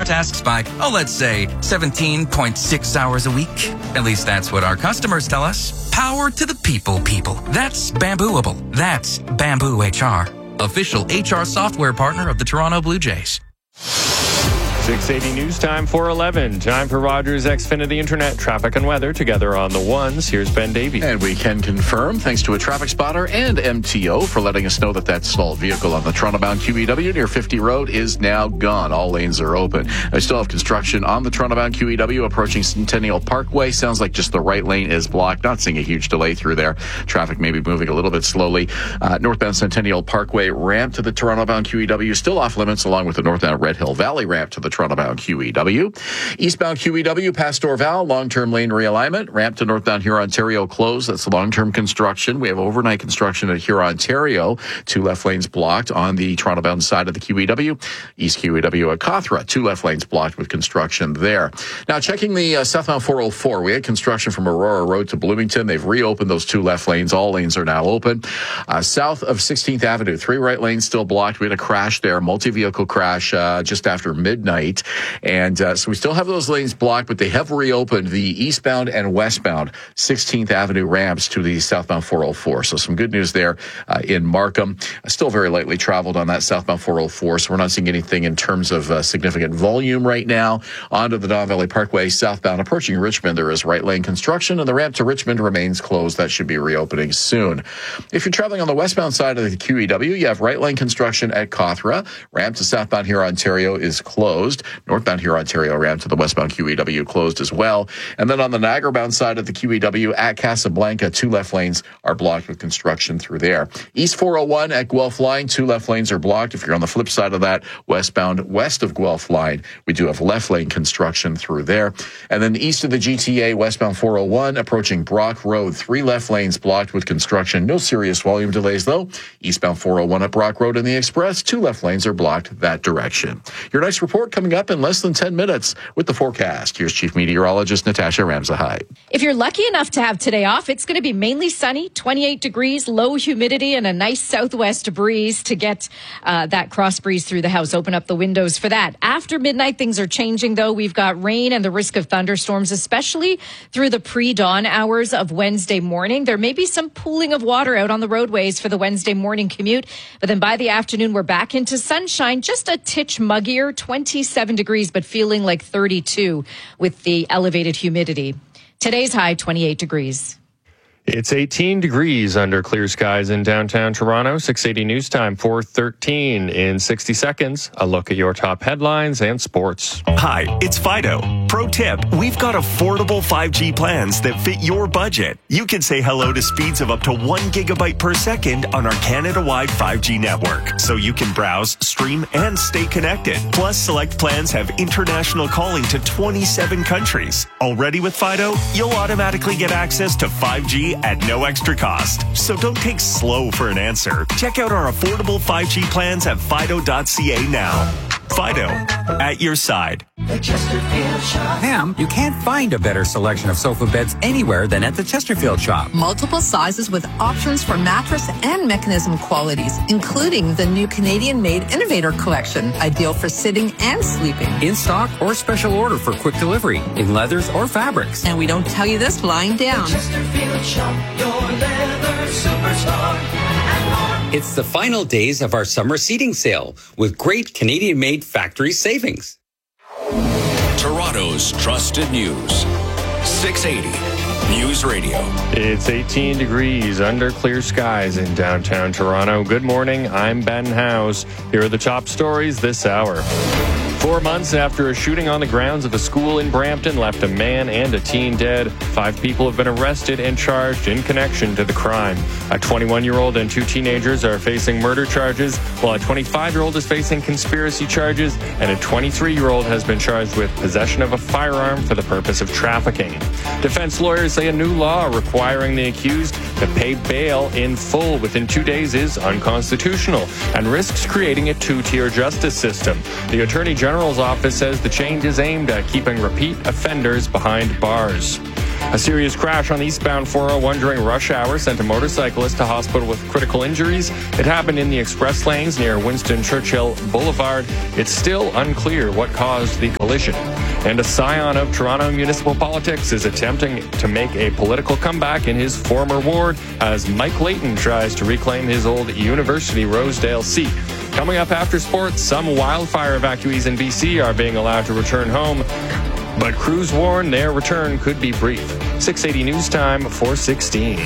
tasks by, let's say 17.6 hours a week. At least that's what our customers tell us. Power to the people. That's Bambooable. That's Bamboo HR, official HR software partner of the Toronto Blue Jays. 6:80 news time, 4:11. Time for Rogers Xfinity Internet traffic and weather together on the ones. Here's Ben Davies. And we can confirm, thanks to a traffic spotter and MTO for letting us know that stalled vehicle on the Toronto-bound QEW near 50 Road is now gone. All lanes are open. I still have construction on the Toronto-bound QEW approaching Centennial Parkway. Sounds like just the right lane is blocked. Not seeing a huge delay through there. Traffic may be moving a little bit slowly. Northbound Centennial Parkway ramp to the Toronto-bound QEW still off limits, along with the northbound Red Hill Valley ramp to the Toronto-bound QEW. Eastbound QEW past Dorval, long-term lane realignment. Ramp to northbound Hurontario closed. That's long-term construction. We have overnight construction at Hurontario. 2 left lanes blocked on the Toronto-bound side of the QEW. East QEW at Cawthra. 2 left lanes blocked with construction there. Now, checking the southbound 404, we had construction from Aurora Road to Bloomington. They've reopened those 2 left lanes. All lanes are now open. South of 16th Avenue, 3 right lanes still blocked. We had a crash there, multi-vehicle crash just after midnight. And so we still have those lanes blocked, but they have reopened the eastbound and westbound 16th Avenue ramps to the southbound 404. So some good news there in Markham. Still very lightly traveled on that southbound 404, so we're not seeing anything in terms of significant volume right now. Onto the Don Valley Parkway southbound approaching Richmond, there is right lane construction, and the ramp to Richmond remains closed. That should be reopening soon. If you're traveling on the westbound side of the QEW, you have right lane construction at Cawthra. Ramp to southbound Hurontario is closed. Northbound Hurontario ramp to the westbound QEW closed as well. And then on the Niagara-bound side of the QEW at Casablanca, 2 left lanes are blocked with construction through there. East 401 at Guelph Line, 2 left lanes are blocked. If you're on the flip side of that, westbound west of Guelph Line, we do have left lane construction through there. And then east of the GTA, westbound 401 approaching Brock Road, 3 left lanes blocked with construction. No serious volume delays though. Eastbound 401 at Brock Road in the Express, 2 left lanes are blocked that direction. Your next report coming up in less than 10 minutes with the forecast. Here's Chief Meteorologist Natasha Ramsahide. If you're lucky enough to have today off, it's going to be mainly sunny, 28 degrees, low humidity, and a nice southwest breeze to get that cross breeze through the house. Open up the windows for that. After midnight, things are changing, though. We've got rain and the risk of thunderstorms, especially through the pre-dawn hours of Wednesday morning. There may be some pooling of water out on the roadways for the Wednesday morning commute, but then by the afternoon, we're back into sunshine, just a titch muggier, 27 degrees, but feeling like 32 with the elevated humidity. Today's high, 28 degrees. It's 18 degrees under clear skies in downtown Toronto. 6:80 news time, 4:13. In 60 seconds, a look at your top headlines and sports. Hi, it's Fido. Pro tip, we've got affordable 5G plans that fit your budget. You can say hello to speeds of up to 1 gigabyte per second on our Canada-wide 5G network, so you can browse, stream, and stay connected. Plus, select plans have international calling to 27 countries. Already with Fido, you'll automatically get access to 5G at no extra cost. So don't take slow for an answer. Check out our affordable 5G plans at fido.ca now. Fido, at your side. The Chesterfield Shop. Pam, you can't find a better selection of sofa beds anywhere than at the Chesterfield Shop. Multiple sizes with options for mattress and mechanism qualities, including the new Canadian-made Innovator Collection, ideal for sitting and sleeping. In stock or special order for quick delivery, in leathers or fabrics. And we don't tell you this lying down. The Chesterfield Shop, your leather superstar. It's the final days of our summer seating sale with great Canadian-made factory savings. Toronto's trusted news. 680 News Radio. It's 18 degrees under clear skies in downtown Toronto. Good morning. I'm Ben House. Here are the top stories this hour. 4 months after a shooting on the grounds of a school in Brampton left a man and a teen dead, 5 people have been arrested and charged in connection to the crime. A 21-year-old and 2 teenagers are facing murder charges, while a 25-year-old is facing conspiracy charges, and a 23-year-old has been charged with possession of a firearm for the purpose of trafficking. Defense lawyers say a new law requiring the accused to pay bail in full within 2 days is unconstitutional and risks creating a 2-tier justice system. The Attorney General's office says the change is aimed at keeping repeat offenders behind bars. A serious crash on the eastbound 401 during rush hour sent a motorcyclist to hospital with critical injuries. It happened in the express lanes near Winston Churchill Boulevard. It's still unclear what caused the collision. And a scion of Toronto municipal politics is attempting to make a political comeback in his former ward as Mike Layton tries to reclaim his old University Rosedale seat. Coming up after sports, some wildfire evacuees in BC are being allowed to return home, but crews warn their return could be brief. 680 News Time, 4:16.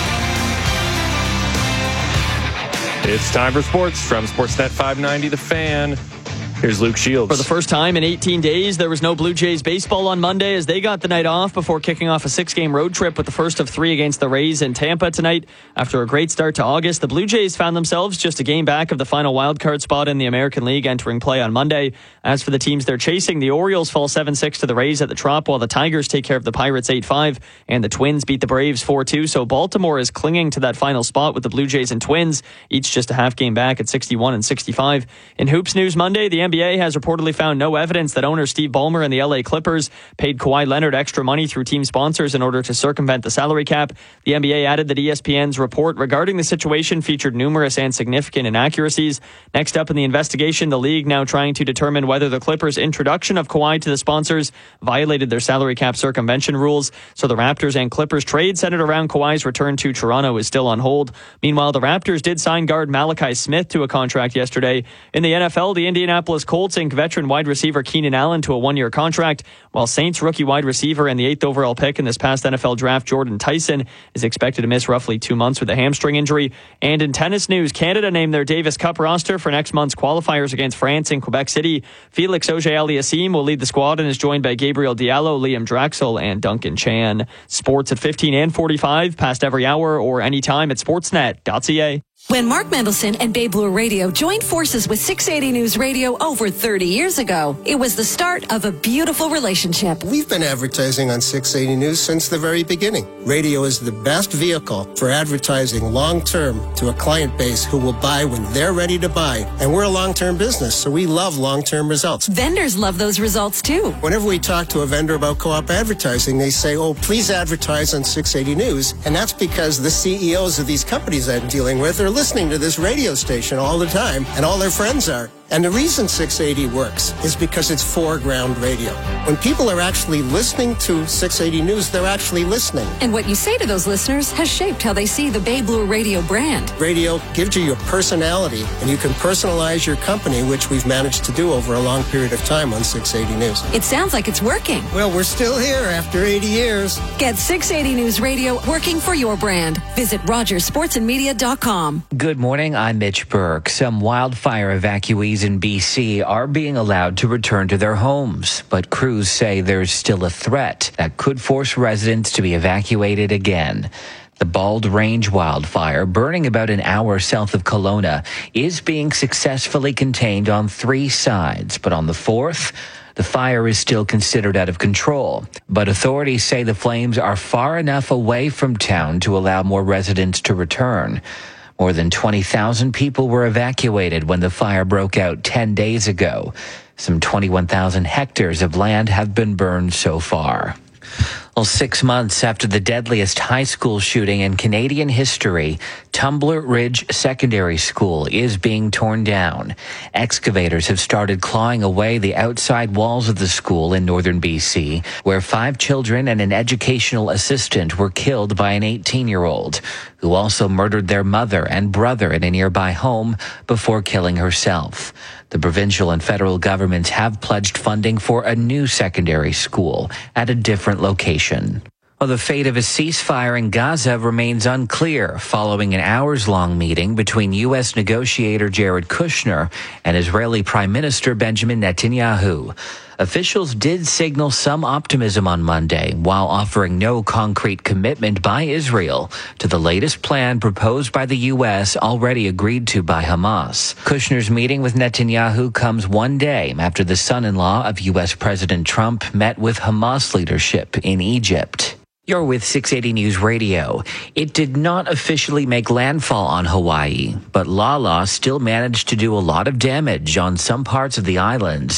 It's time for sports from Sportsnet 590 The Fan. Here's Luke Shields. For the first time in 18 days, there was no Blue Jays baseball on Monday as they got the night off before kicking off a 6-game road trip with the first of 3 against the Rays in Tampa tonight. After a great start to August, the Blue Jays found themselves just a game back of the final wildcard spot in the American League entering play on Monday. As for the teams they're chasing, the Orioles fall 7-6 to the Rays at the Trop, while the Tigers take care of the Pirates 8-5, and the Twins beat the Braves 4-2. So Baltimore is clinging to that final spot with the Blue Jays and Twins, each just a half game back at 61 and 65. In hoops news Monday, the NBA has reportedly found no evidence that owner Steve Ballmer and the LA Clippers paid Kawhi Leonard extra money through team sponsors in order to circumvent the salary cap. The NBA added that ESPN's report regarding the situation featured numerous and significant inaccuracies. Next up in the investigation, the league now trying to determine whether the Clippers' introduction of Kawhi to the sponsors violated their salary cap circumvention rules. So the Raptors and Clippers trade centered around Kawhi's return to Toronto is still on hold. Meanwhile, the Raptors did sign guard Malachi Smith to a contract yesterday. In the NFL, the Indianapolis Colts inked veteran wide receiver Keenan Allen to a 1-year contract, while Saints rookie wide receiver and the 8th overall pick in this past NFL draft, Jordan Tyson, is expected to miss roughly 2 months with a hamstring injury. And in tennis news, Canada named their Davis Cup roster for next month's qualifiers against France in Quebec City. Felix Auger-Aliassime will lead the squad and is joined by Gabriel Diallo, Liam Draxel, and Duncan Chan. Sports at 15 and 45, past every hour or anytime at sportsnet.ca. When Mark Mendelson and Bay Blue Radio joined forces with 680 News Radio over 30 years ago, it was the start of a beautiful relationship. We've been advertising on 680 News since the very beginning. Radio is the best vehicle for advertising long-term to a client base who will buy when they're ready to buy. And we're a long-term business, so we love long-term results. Vendors love those results too. Whenever we talk to a vendor about co-op advertising, they say, oh, please advertise on 680 News. And that's because the CEOs of these companies I'm dealing with are listening to this radio station all the time, and all their friends are. And the reason 680 works is because it's foreground radio. When people are actually listening to 680 News, they're actually listening. And what you say to those listeners has shaped how they see the Bay Blue Radio brand. Radio gives you your personality, and you can personalize your company, which we've managed to do over a long period of time on 680 News. It sounds like it's working. Well, we're still here after 80 years. Get 680 News Radio working for your brand. Visit RogersSportsandMedia.com. Good morning, I'm Mitch Burke. Some wildfire evacuees in BC are being allowed to return to their homes, but crews say there's still a threat that could force residents to be evacuated again. The Bald Range wildfire, burning about an hour south of Kelowna, is being successfully contained on 3 sides, but on the 4th, the fire is still considered out of control. But authorities say the flames are far enough away from town to allow more residents to return. More than 20,000 people were evacuated when the fire broke out 10 days ago. Some 21,000 hectares of land have been burned so far. Well, 6 months after the deadliest high school shooting in Canadian history, Tumbler Ridge Secondary School is being torn down. Excavators have started clawing away the outside walls of the school in northern BC, where 5 children and an educational assistant were killed by an 18-year-old, who also murdered their mother and brother in a nearby home before killing herself. The provincial and federal governments have pledged funding for a new secondary school at a different location. Well, the fate of a ceasefire in Gaza remains unclear following an hours-long meeting between U.S. negotiator Jared Kushner and Israeli Prime Minister Benjamin Netanyahu. Officials did signal some optimism on Monday, while offering no concrete commitment by Israel to the latest plan proposed by the U.S. already agreed to by Hamas. Kushner's meeting with Netanyahu comes one day after the son-in-law of U.S. President Trump met with Hamas leadership in Egypt. You're with 680 News Radio. It did not officially make landfall on Hawaii, but Lala still managed to do a lot of damage on some parts of the islands.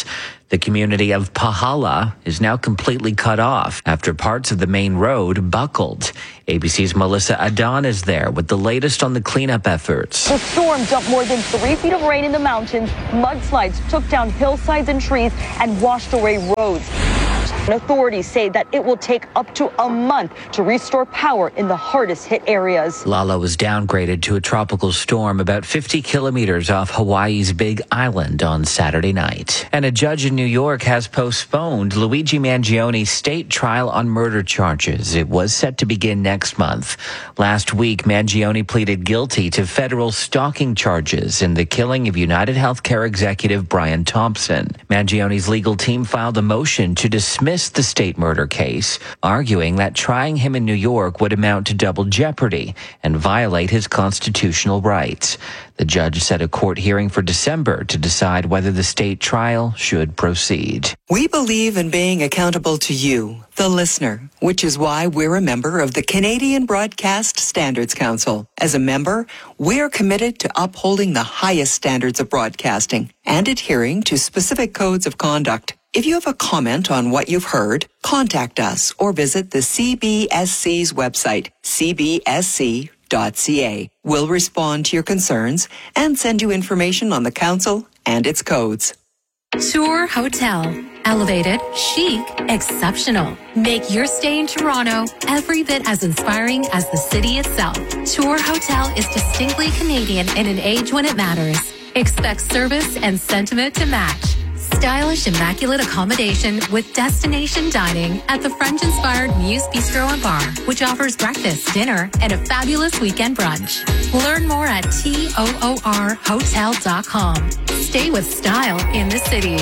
The community of Pahala is now completely cut off after parts of the main road buckled. ABC's Melissa Adon is there with the latest on the cleanup efforts. The storm dumped more than 3 feet of rain in the mountains. Mudslides took down hillsides and trees and washed away roads. Authorities say that it will take up to a month to restore power in the hardest hit areas. Lala was downgraded to a tropical storm about 50 kilometers off Hawaii's Big Island on Saturday night. And a judge in New York has postponed Luigi Mangioni's state trial on murder charges. It was set to begin next month. Last week, Mangioni pleaded guilty to federal stalking charges in the killing of United Healthcare executive Brian Thompson. Mangioni's legal team filed a motion to dismiss the state murder case, arguing that trying him in New York would amount to double jeopardy and violate his constitutional rights. The judge set a court hearing for December to decide whether the state trial should proceed. We believe in being accountable to you, the listener, which is why we're a member of the Canadian Broadcast Standards Council. As a member, we're committed to upholding the highest standards of broadcasting and adhering to specific codes of conduct. If you have a comment on what you've heard, contact us or visit the CBSC's website, cbsc.ca. We'll respond to your concerns and send you information on the council and its codes. Tour Hotel. Elevated, chic, exceptional. Make your stay in Toronto every bit as inspiring as the city itself. Tour Hotel is distinctly Canadian in an age when it matters. Expect service and sentiment to match. Stylish, immaculate accommodation with destination dining at the French-inspired Muse Bistro and Bar, which offers breakfast, dinner, and a fabulous weekend brunch. Learn more at toorhotel.com. Stay with style in the city.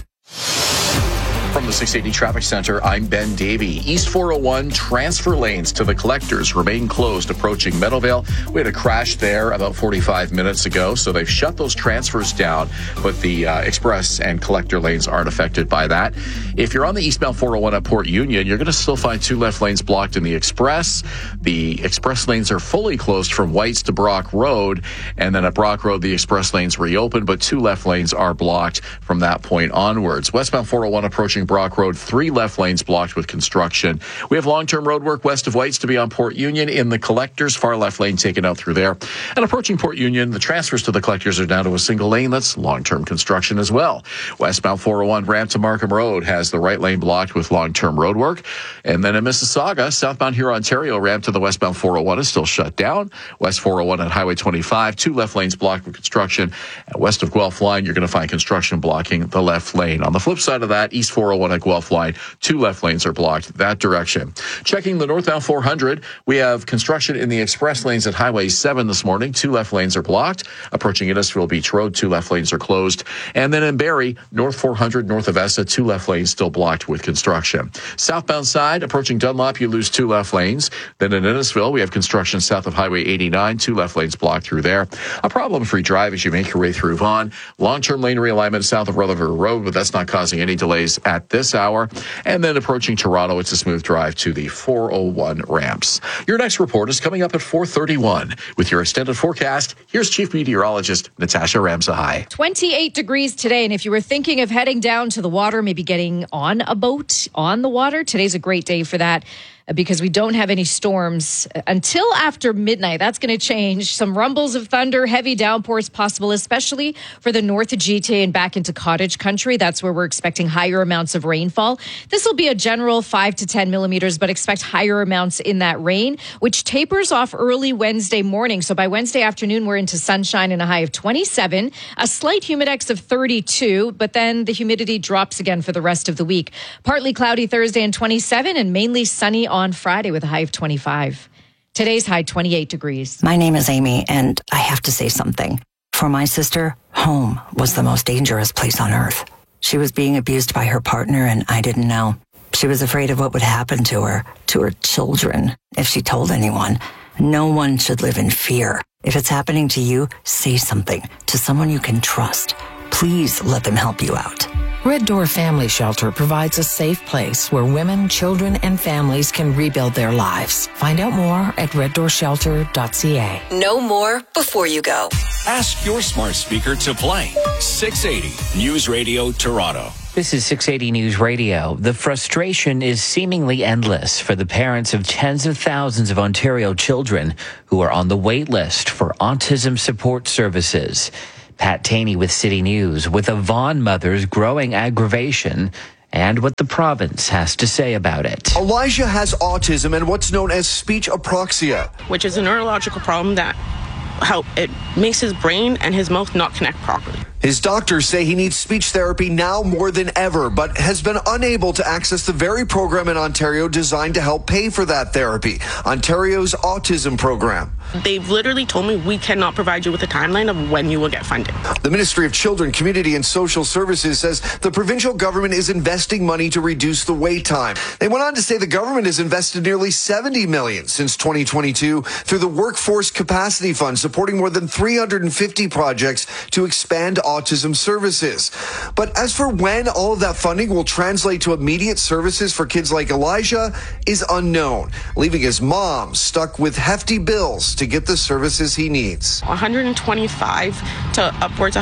From the 680 Traffic Center, I'm Ben Davey. East 401 transfer lanes to the collectors remain closed approaching Meadowvale. We had a crash there about 45 minutes ago, so they've shut those transfers down, but the express and collector lanes aren't affected by that. If you're on the eastbound 401 at Port Union, you're going to still find 2 left lanes blocked in the express. The express lanes are fully closed from Whites to Brock Road, and then at Brock Road, the express lanes reopen, but 2 left lanes are blocked from that point onwards. Westbound 401 approaching Brock Road, 3 left lanes blocked with construction. We have long-term road work west of Whites to be on Port Union in the collectors, far left lane taken out through there. And approaching Port Union, the transfers to the collectors are down to a single lane. That's long-term construction as well. Westbound 401 ramp to Markham Road has the right lane blocked with long-term road work. And then in Mississauga, southbound Huron, Ontario ramp to the westbound 401 is still shut down. West 401 at Highway 25, 2 left lanes blocked with construction. And west of Guelph Line, you're going to find construction blocking the left lane. On the flip side of that, East 401 at Guelph Line, 2 left lanes are blocked that direction. Checking the northbound 400, we have construction in the express lanes at Highway 7 this morning. 2 left lanes are blocked. Approaching Innisfil Beach Road, 2 left lanes are closed. And then in Barrie, North 400, north of Essa, 2 left lanes still blocked with construction. Southbound side, approaching Dunlop, you lose 2 left lanes. Then in Innisfil, we have construction south of Highway 89, 2 left lanes blocked through there. A problem-free drive as you make your way through Vaughan. Long-term lane realignment south of Rutherford Road, but that's not causing any delays at this hour. And then approaching Toronto, it's a smooth drive to the 401 ramps. Your next report is coming up at 4:31. With your extended forecast, here's Chief Meteorologist Natasha Ramsahai. 28 degrees today, and if you were thinking of heading down to the water, maybe getting on a boat on the water, today's a great day for that. Because we don't have any storms until after midnight. That's going to change. Some rumbles of thunder, heavy downpours possible, especially for the north of GTA and back into cottage country. That's where we're expecting higher amounts of rainfall. This will be a general 5 to 10 millimeters, but expect higher amounts in that rain, which tapers off early Wednesday morning. So by Wednesday afternoon, we're into sunshine and a high of 27, a slight humidex of 32, but then the humidity drops again for the rest of the week. Partly cloudy Thursday and 27, and mainly sunny on Friday with a high of 25. Today's high 28 degrees. My name is Amy, and I have to say something. For my sister, home was the most dangerous place on earth. She was being abused by her partner, and I didn't know. She was afraid of what would happen to her children, if she told anyone. No one should live in fear. If it's happening to you, say something to someone you can trust. Please let them help you out. Red Door Family Shelter provides a safe place where women, children, and families can rebuild their lives. Find out more at reddoorshelter.ca. Know more before you go. Ask your smart speaker to play 680 News Radio Toronto. This is 680 News Radio. The frustration is seemingly endless for the parents of tens of thousands of Ontario children who are on the wait list for autism support services. Pat Taney with City News with a Vaughan mother's growing aggravation and what the province has to say about it. Elijah has autism and what's known as speech apraxia, which is a neurological problem that it makes his brain and his mouth not connect properly. His doctors say he needs speech therapy now more than ever, but has been unable to access the very program in Ontario designed to help pay for that therapy, Ontario's autism program. They've literally told me we cannot provide you with a timeline of when you will get funding. The Ministry of Children, Community and Social Services says the provincial government is investing money to reduce the wait time. They went on to say the government has invested nearly $70 million since 2022 through the Workforce Capacity Fund, supporting more than 350 projects to expand autism services. But as for when all of that funding will translate to immediate services for kids like Elijah is unknown, leaving his mom stuck with hefty bills to get the services he needs. $125 to upwards of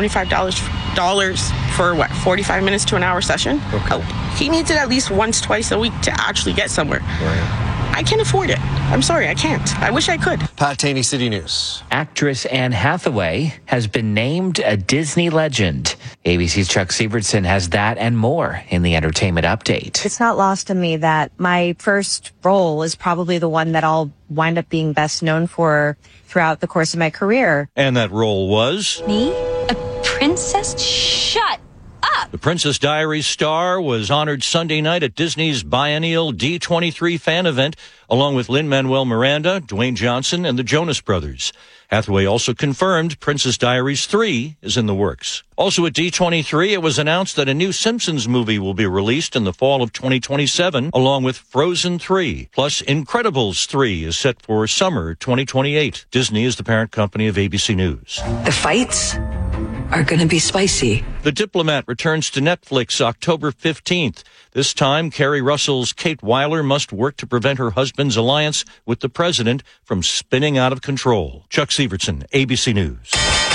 $175 for 45 minutes to an hour session? Okay. He needs it at least once, twice a week to actually get somewhere. Right. I can't afford it. I'm sorry, I can't. I wish I could. Pat Taney, City News. Actress Anne Hathaway has been named a Disney legend. ABC's Chuck Sievertson has that and more in the entertainment update. It's not lost on me that my first role is probably the one that I'll wind up being best known for throughout the course of my career. And that role was? Me? A princess? Shut up! The Princess Diaries star was honored Sunday night at Disney's biennial D23 fan event, along with Lin-Manuel Miranda, Dwayne Johnson, and the Jonas Brothers. Hathaway also confirmed Princess Diaries 3 is in the works. Also at D23, it was announced that a new Simpsons movie will be released in the fall of 2027, along with Frozen 3. Plus, Incredibles 3 is set for summer 2028. Disney is the parent company of ABC News. The fights are going to be spicy. The Diplomat returns to Netflix October 15th. This time, Kerry Russell's Kate Weiler must work to prevent her husband's alliance with the president from spinning out of control. Chuck Sievertson, ABC News.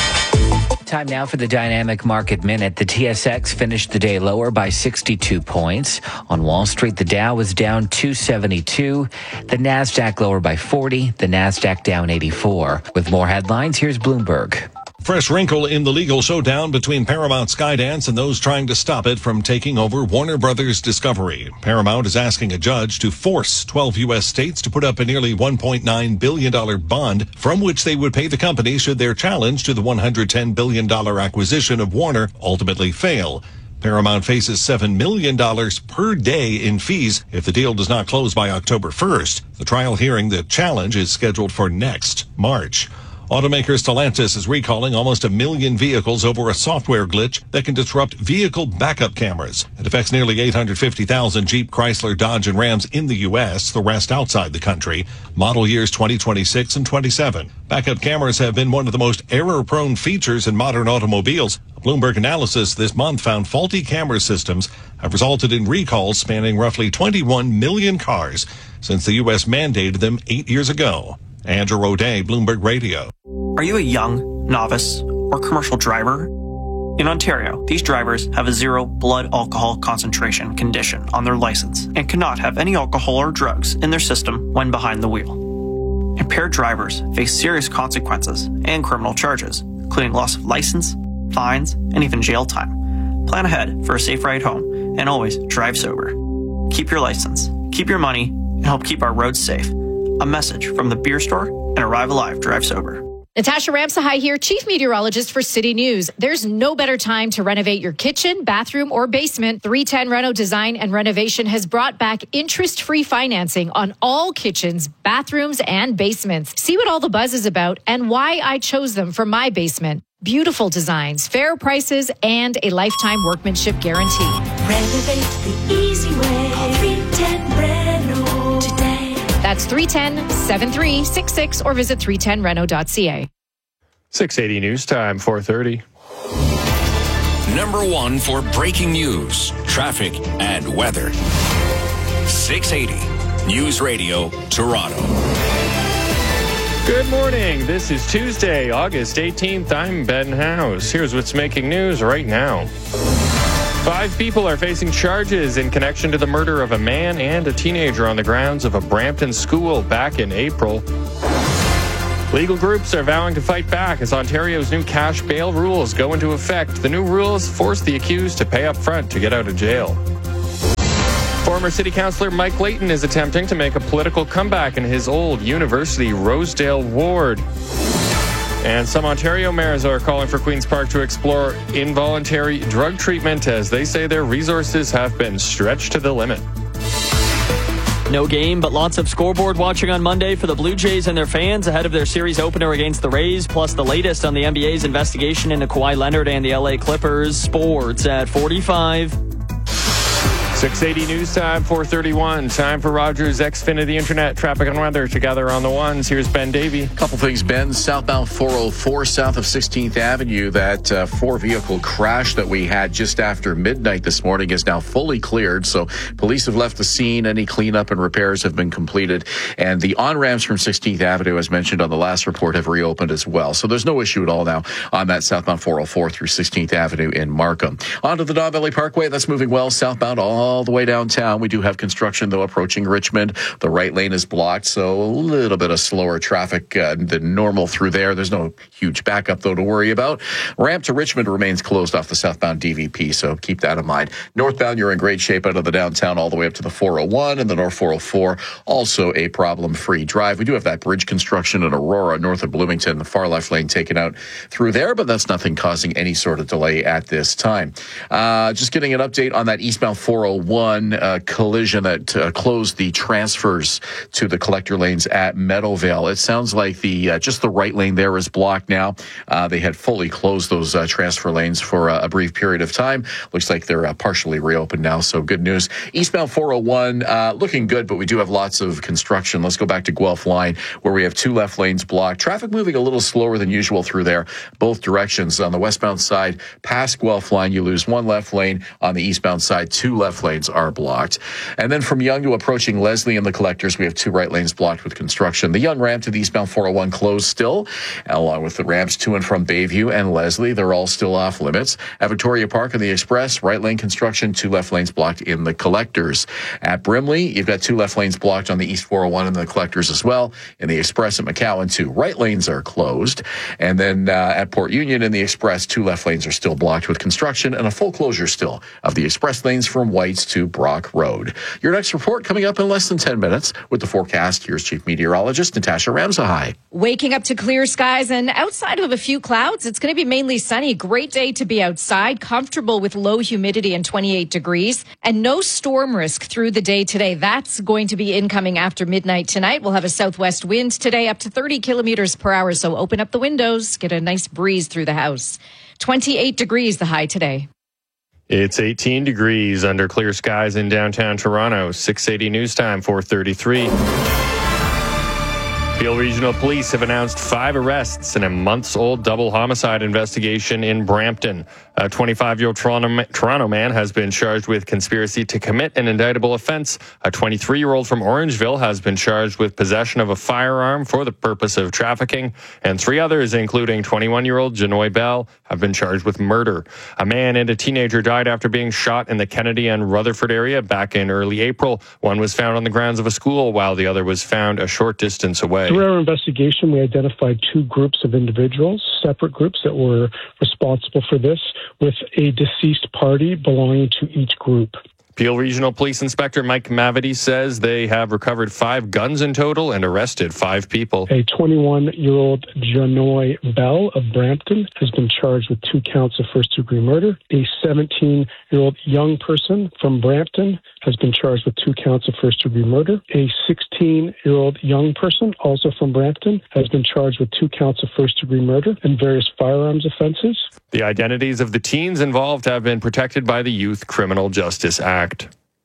Time now for the Dynamic Market Minute. The TSX finished the day lower by 62 points. On Wall Street, the Dow was down 272. The NASDAQ lower by 40. The NASDAQ down 84. With more headlines, here's Bloomberg. Fresh wrinkle in the legal showdown between Paramount Skydance and those trying to stop it from taking over Warner Brothers Discovery. Paramount is asking a judge to force 12 U.S. states to put up a nearly $1.9 billion bond from which they would pay the company should their challenge to the $110 billion acquisition of Warner ultimately fail. Paramount faces $7 million per day in fees if the deal does not close by October 1st. The trial hearing, the challenge, is scheduled for next March. Automaker Stellantis is recalling almost 1 million vehicles over a software glitch that can disrupt vehicle backup cameras. It affects nearly 850,000 Jeep, Chrysler, Dodge, and Rams in the U.S., the rest outside the country. Model years 2026 and 27. Backup cameras have been one of the most error-prone features in modern automobiles. A Bloomberg analysis this month found faulty camera systems have resulted in recalls spanning roughly 21 million cars since the U.S. mandated them 8 years ago. Andrew O'Day, Bloomberg Radio. Are you a young, novice, or commercial driver? In Ontario, these drivers have a 0 blood alcohol concentration condition on their license and cannot have any alcohol or drugs in their system when behind the wheel. Impaired drivers face serious consequences and criminal charges, including loss of license, fines, and even jail time. Plan ahead for a safe ride home and always drive sober. Keep your license, keep your money, and help keep our roads safe. A message from the Beer Store and Arrive Alive Drive Sober. Natasha Ramsahai here, Chief Meteorologist for City News. There's no better time to renovate your kitchen, bathroom, or basement. 310 Reno Design and Renovation has brought back interest-free financing on all kitchens, bathrooms, and basements. See what all the buzz is about and why I chose them for my basement. Beautiful designs, fair prices, and a lifetime workmanship guarantee. Renovate the easy way. Call 310 Reno today. That's 310-7366 or visit 310reno.ca. 680 News Time, 4:30. Number 1 for breaking news, traffic, and weather. 680 News Radio, Toronto. Good morning. This is Tuesday, August 18th. I'm Ben House. Here's what's making news right now. 5 people are facing charges in connection to the murder of a man and a teenager on the grounds of a Brampton school back in April. Legal groups are vowing to fight back as Ontario's new cash bail rules go into effect. The new rules force the accused to pay up front to get out of jail. Former City Councillor Mike Layton is attempting to make a political comeback in his old University Rosedale ward. And some Ontario mayors are calling for Queen's Park to explore involuntary drug treatment as they say their resources have been stretched to the limit. No game, but lots of scoreboard watching on Monday for the Blue Jays and their fans ahead of their series opener against the Rays, plus the latest on the NBA's investigation into Kawhi Leonard and the LA Clippers. Sports at 45. 680 news time, 4:31. Time for Rogers Xfinity Internet traffic and weather together on the ones. Here's Ben Davey. Couple things, Ben. Southbound 404 south of 16th Avenue. That 4-vehicle crash that we had just after midnight this morning is now fully cleared. So police have left the scene. Any cleanup and repairs have been completed. And the on-ramps from 16th Avenue, as mentioned on the last report, have reopened as well. So there's no issue at all now on that southbound 404 through 16th Avenue in Markham. On to the Don Valley Parkway. That's moving well southbound all the way downtown. We do have construction, though, approaching Richmond. The right lane is blocked, so a little bit of slower traffic than normal through there. There's no huge backup, though, to worry about. Ramp to Richmond remains closed off the southbound DVP, so keep that in mind. Northbound, you're in great shape out of the downtown all the way up to the 401 and the North 404. Also a problem-free drive. We do have that bridge construction in Aurora, north of Bloomington, the far left lane taken out through there, but that's nothing causing any sort of delay at this time. Just getting an update on that eastbound 401 collision that closed the transfers to the collector lanes at Meadowvale. It sounds like just the right lane there is blocked now. They had fully closed those transfer lanes for a brief period of time. Looks like they're partially reopened now, so good news. Eastbound 401 looking good, but we do have lots of construction. Let's go back to Guelph Line, where we have 2 left lanes blocked. Traffic moving a little slower than usual through there, both directions. On the westbound side, past Guelph Line, you lose 1 left lane. On the eastbound side, 2 left lanes are blocked. And then from Yonge to approaching Leslie and the collectors, we have 2 right lanes blocked with construction. The Yonge ramp to the eastbound 401 closed still, along with the ramps to and from Bayview and Leslie. They're all still off limits. At Victoria Park and the Express, right lane construction, 2 left lanes blocked in the collectors. At Brimley, you've got 2 left lanes blocked on the East 401 and the collectors as well. In the Express at McCowan, 2 right lanes are closed. And then at Port Union in the Express, 2 left lanes are still blocked with construction and a full closure still of the Express lanes from Whites to Brock Road. Your next report coming up in less than 10 minutes with the forecast. Here's Chief Meteorologist Natasha Ramsahai. Waking up to clear skies and outside of a few clouds, it's going to be mainly sunny. Great day to be outside, comfortable with low humidity and 28 degrees, and no storm risk through the day today. That's going to be incoming after midnight tonight. We'll have a southwest wind today up to 30 kilometers per hour, so open up the windows, get a nice breeze through the house. 28 degrees the high today. It's 18 degrees under clear skies in downtown Toronto. 680 news time, 4:33. Peel Regional Police have announced 5 arrests in a months-old double homicide investigation in Brampton. A 25-year-old Toronto man has been charged with conspiracy to commit an indictable offense. A 23-year-old from Orangeville has been charged with possession of a firearm for the purpose of trafficking. And 3 others, including 21-year-old Janoy Bell, have been charged with murder. A man and a teenager died after being shot in the Kennedy and Rutherford area back in early April. One was found on the grounds of a school, while the other was found a short distance away. Through our investigation, we identified 2 groups of individuals, separate groups that were responsible for this, with a deceased party belonging to each group. Peel Regional Police Inspector Mike Mavity says they have recovered 5 guns in total and arrested 5 people. A 21-year-old Janoy Bell of Brampton has been charged with 2 counts of first-degree murder. A 17-year-old young person from Brampton has been charged with 2 counts of first-degree murder. A 16-year-old young person, also from Brampton, has been charged with 2 counts of first-degree murder and various firearms offenses. The identities of the teens involved have been protected by the Youth Criminal Justice Act.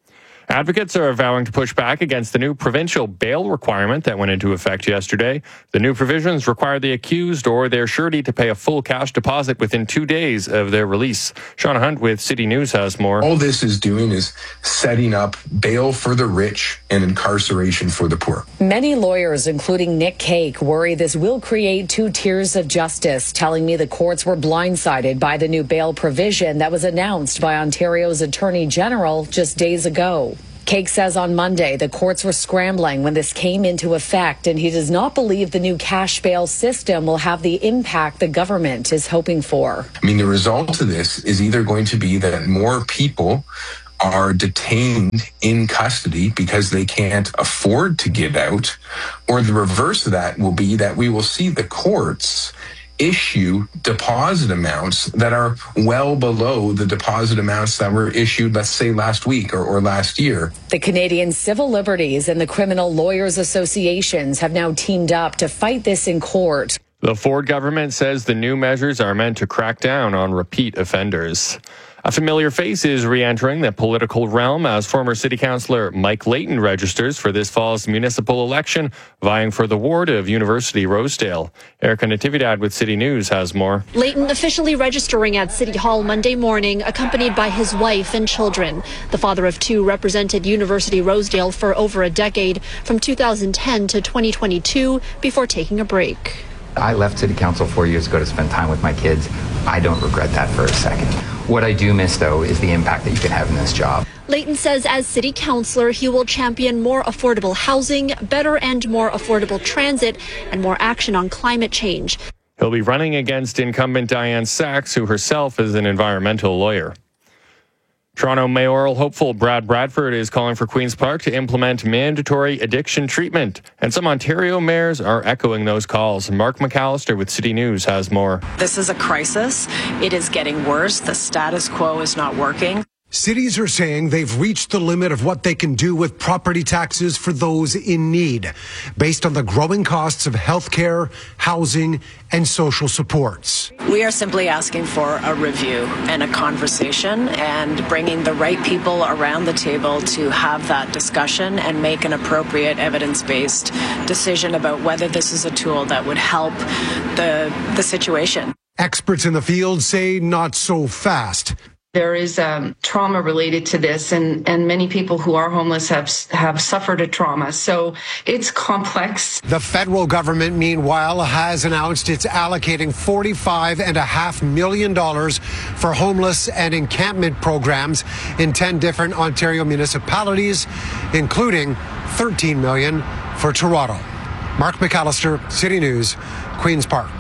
Advocates are vowing to push back against the new provincial bail requirement that went into effect yesterday. The new provisions require the accused or their surety to pay a full cash deposit within 2 days of their release. Sean Hunt with City News has more. All this is doing is setting up bail for the rich and incarceration for the poor. Many lawyers, including Nick Cake, worry this will create two tiers of justice, telling me the courts were blindsided by the new bail provision that was announced by Ontario's Attorney General just days ago. Cake says on Monday the courts were scrambling when this came into effect, and he does not believe the new cash bail system will have the impact the government is hoping for. I mean, the result of this is either going to be that more people are detained in custody because they can't afford to get out, or the reverse of that will be that we will see the courts issue deposit amounts that are well below the deposit amounts that were issued, let's say, last week or last year. The Canadian Civil Liberties and the Criminal Lawyers Associations have now teamed up to fight this in court. The Ford government says the new measures are meant to crack down on repeat offenders. A familiar face is re-entering the political realm as former City Councillor Mike Layton registers for this fall's municipal election, vying for the ward of University Rosedale. Erica Natividad with City News has more. Layton officially registering at City Hall Monday morning, accompanied by his wife and children. The father of two represented University Rosedale for over a decade, from 2010 to 2022, before taking a break. I left City Council 4 years ago to spend time with my kids. I don't regret that for a second. What I do miss, though, is the impact that you can have in this job. Layton says as city councillor, he will champion more affordable housing, better and more affordable transit, and more action on climate change. He'll be running against incumbent Diane Sachs, who herself is an environmental lawyer. Toronto mayoral hopeful Brad Bradford is calling for Queen's Park to implement mandatory addiction treatment. And some Ontario mayors are echoing those calls. Mark McAllister with City News has more. This is a crisis. It is getting worse. The status quo is not working. Cities are saying they've reached the limit of what they can do with property taxes for those in need, based on the growing costs of healthcare, housing, and social supports. We are simply asking for a review and a conversation and bringing the right people around the table to have that discussion and make an appropriate evidence-based decision about whether this is a tool that would help the situation. Experts in the field say not so fast. There is trauma related to this, and many people who are homeless have suffered a trauma. So it's complex. The federal government, meanwhile, has announced it's allocating $45.5 million for homeless and encampment programs in 10 different Ontario municipalities, including $13 million for Toronto. Mark McAllister, City News, Queen's Park.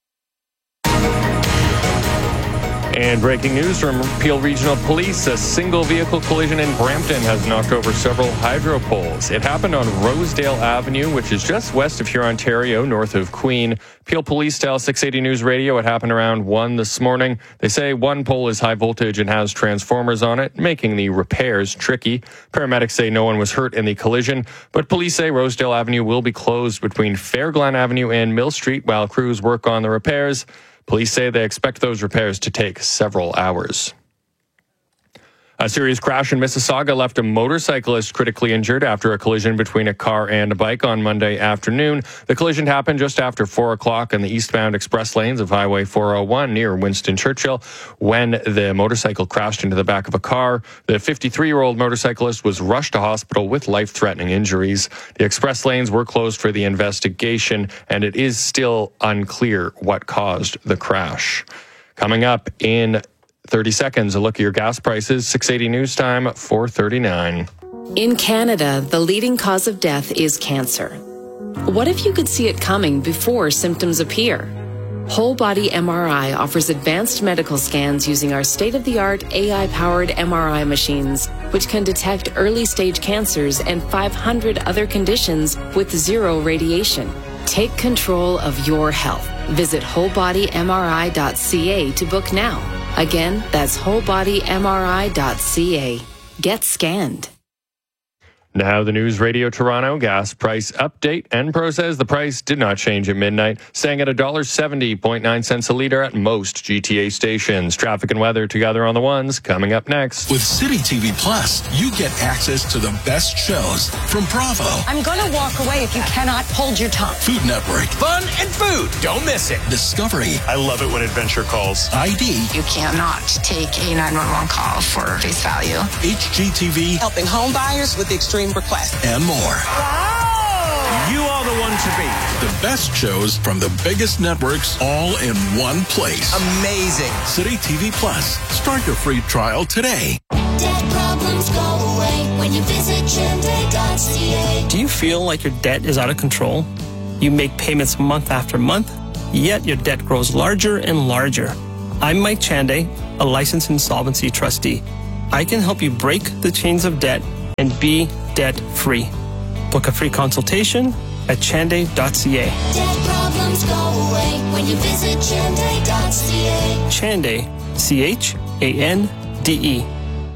And breaking news from Peel Regional Police, a single vehicle collision in Brampton has knocked over several hydro poles. It happened on Rosedale Avenue, which is just west of Huron, Ontario, north of Queen. Peel Police tell 680 News Radio it happened around 1 this morning. They say one pole is high voltage and has transformers on it, making the repairs tricky. Paramedics say no one was hurt in the collision, but police say Rosedale Avenue will be closed between Fairglen Avenue and Mill Street while crews work on the repairs. Police say they expect those repairs to take several hours. A serious crash in Mississauga left a motorcyclist critically injured after a collision between a car and a bike on Monday afternoon. The collision happened just after 4 o'clock in the eastbound express lanes of Highway 401 near Winston Churchill when the motorcycle crashed into the back of a car. The 53-year-old motorcyclist was rushed to hospital with life-threatening injuries. The express lanes were closed for the investigation, and it is still unclear what caused the crash. Coming up in 30 seconds, a look at your gas prices. 680 News Time, 4:39. In Canada, the leading cause of death is cancer. What if you could see it coming before symptoms appear? Whole Body MRI offers advanced medical scans using our state-of-the-art AI-powered MRI machines, which can detect early-stage cancers and 500 other conditions with zero radiation. Take control of your health. Visit wholebodymri.ca to book now. Again, that's wholebodymri.ca. Get scanned. Now the News Radio Toronto gas price update. Enpro says the price did not change at midnight, staying at $1.70.9 a litre at most GTA stations. Traffic and weather together on the ones coming up next. With City TV Plus, you get access to the best shows from Bravo. I'm going to walk away if you cannot hold your tongue. Food Network. Fun and food. Don't miss it. Discovery. I love it when Adventure calls. ID. You cannot take a 911 call for face value. HGTV. Helping home buyers with extreme requests. And more. Wow! You are the one to beat. The best shows from the biggest networks all in one place. Amazing. City TV Plus. Start your free trial today. Debt problems go away when you visit Chande.ca. Do you feel like your debt is out of control? You make payments month after month, yet your debt grows larger and larger. I'm Mike Chande, a licensed insolvency trustee. I can help you break the chains of debt and be debt-free. Book a free consultation at chande.ca. Debt problems go away when you visit Chande.ca. Chande, C-H-A-N-D-E.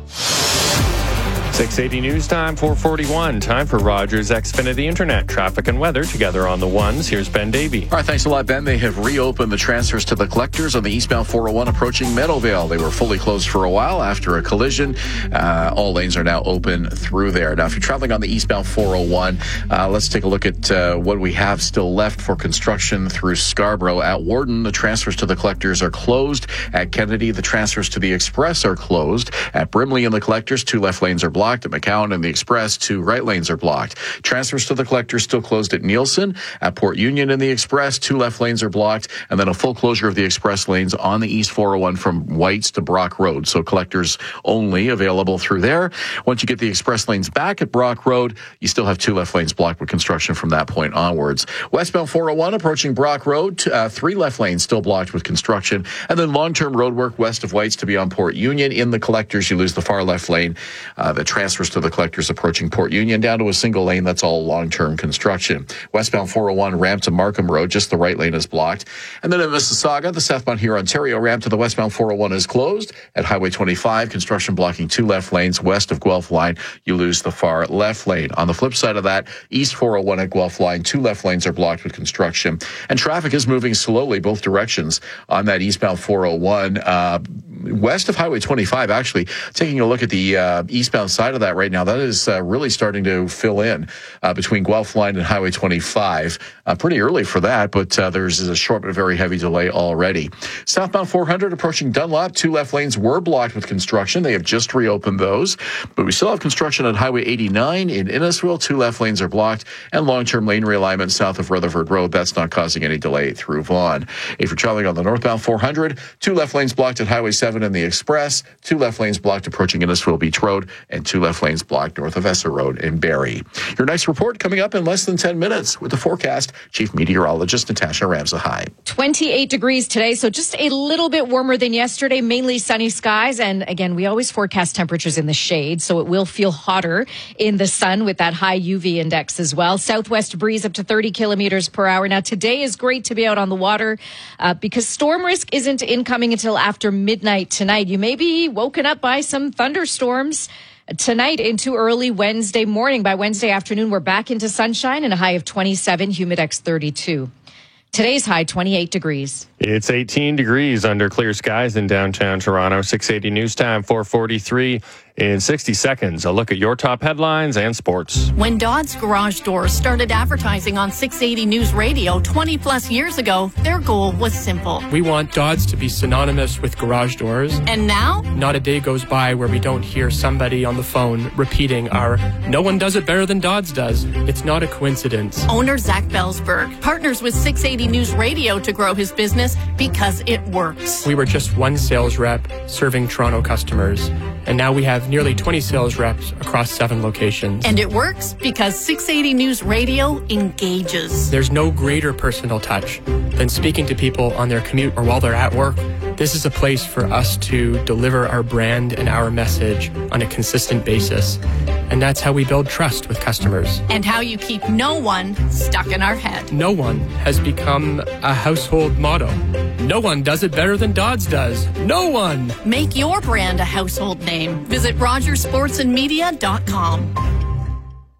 680 news time, 441. Time for Rogers Xfinity Internet. Traffic and weather together on the ones. Here's Ben Davey. All right, thanks a lot, Ben. They have reopened the transfers to the collectors on the eastbound 401 approaching Meadowvale. They were fully closed for a while after a collision. All lanes are now open through there. Now, if you're traveling on the eastbound 401, let's take a look at what we have still left for construction through Scarborough. At Warden, the transfers to the collectors are closed. At Kennedy, the transfers to the Express are closed. At Brimley and the collectors, 2 left lanes are blocked. At McCowan and the Express, 2 right lanes are blocked. Transfers to the collectors still closed at Nielsen. At Port Union and the Express, 2 left lanes are blocked, and then a full closure of the Express lanes on the East 401 from Whites to Brock Road. So collectors only available through there. Once you get the Express lanes back at Brock Road, you still have 2 left lanes blocked with construction from that point onwards. Westbound 401 approaching Brock Road, 3 left lanes still blocked with construction, and then long-term road work west of Whites to beyond Port Union. In the collectors, you lose the far left lane. The transfers to the collectors approaching Port Union down to a single lane. That's all long-term construction. Westbound 401 ramp to Markham Road, just the right lane is blocked. And then in Mississauga, the southbound here Ontario ramp to the westbound 401 is closed. At Highway 25, construction blocking 2 left lanes west of Guelph Line. You lose the far left lane. On the flip side of that, East 401 at Guelph Line, 2 left lanes are blocked with construction. And traffic is moving slowly both directions on that eastbound 401. West of Highway 25, actually, taking a look at the eastbound side of that right now, that is really starting to fill in between Guelph Line and Highway 25. Pretty early for that, but there's a short but very heavy delay already. Southbound 400 approaching Dunlop, 2 left lanes were blocked with construction. They have just reopened those, but we still have construction at Highway 89 in Innisfil. 2 left lanes are blocked, and long-term lane realignment south of Rutherford Road. That's not causing any delay through Vaughan. If you're traveling on the northbound 400, 2 left lanes blocked at Highway 7 and the Express, 2 left lanes blocked approaching Innisfil Beach Road, and 2 left lanes blocked north of Esser Road in Barrie. Your next report coming up in less than 10 minutes with the forecast. Chief Meteorologist Natasha Ramsahai. 28 degrees today, so just a little bit warmer than yesterday, mainly sunny skies. And again, we always forecast temperatures in the shade, so it will feel hotter in the sun with that high UV index as well. Southwest breeze up to 30 kilometers per hour. Now, today is great to be out on the water because storm risk isn't incoming until after midnight tonight. You may be woken up by some thunderstorms tonight into early Wednesday morning. By Wednesday afternoon, we're back into sunshine and a high of 27, humidex 32. Today's high, 28 degrees. It's 18 degrees under clear skies in downtown Toronto. 680 news time, 443. In 60 seconds, a look at your top headlines and sports. When Dodd's Garage Doors started advertising on 680 News Radio 20 plus years ago, their goal was simple. We want Dodd's to be synonymous with garage doors. And now? Not a day goes by where we don't hear somebody on the phone repeating our "no one does it better than Dodd's does." It's not a coincidence. Owner Zach Belsberg partners with 680 News Radio to grow his business because it works. We were just one sales rep serving Toronto customers, and now we have nearly 20 sales reps across 7 locations. And it works because 680 News Radio engages. There's no greater personal touch than speaking to people on their commute or while they're at work. This is a place for us to deliver our brand and our message on a consistent basis. And that's how we build trust with customers. And how you keep no one stuck in our head. No one has become a household motto. No one does it better than Dodd's does. No one! Make your brand a household name. Visit RogersSportsandMedia.com.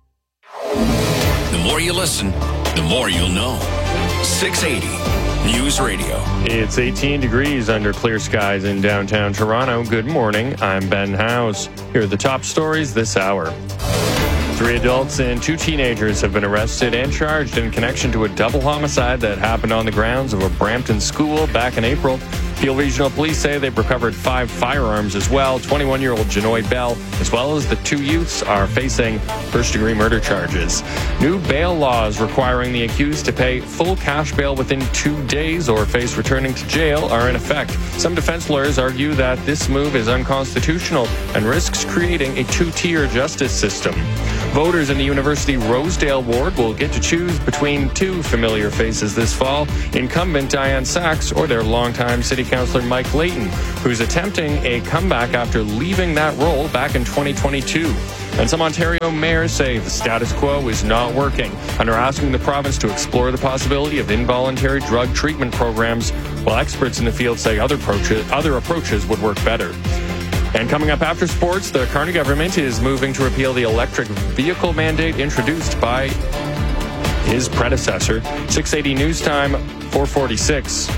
more you listen, the more you'll know. 680 News Radio. It's 18 degrees under clear skies in downtown Toronto. Good morning. I'm Ben House. Here are the top stories this hour. 3 adults and 2 teenagers have been arrested and charged in connection to a double homicide that happened on the grounds of a Brampton school back in April. Peel Regional Police say they've recovered 5 firearms as well. 21-year-old Janoy Bell, as well as the 2 youths, are facing first-degree murder charges. New bail laws requiring the accused to pay full cash bail within 2 days or face returning to jail are in effect. Some defense lawyers argue that this move is unconstitutional and risks creating a 2-tier justice system. Voters in the University Rosedale ward will get to choose between 2 familiar faces this fall, incumbent Diane Sachs or their longtime city councillor Mike Layton, who's attempting a comeback after leaving that role back in 2022. And some Ontario mayors say the status quo is not working and are asking the province to explore the possibility of involuntary drug treatment programs, while experts in the field say other approaches would work better. And coming up after sports, the Carney government is moving to repeal the electric vehicle mandate introduced by his predecessor. 680 News Time, 446.